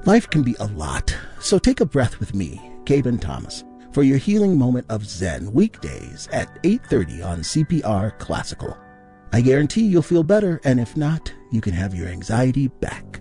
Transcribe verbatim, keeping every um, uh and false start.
Life can be a lot, so take a breath with me, Gaben Thomas, for your healing moment of Zen weekdays at eight thirty on C P R Classical. I guarantee you'll feel better, and if not, you can have your anxiety back.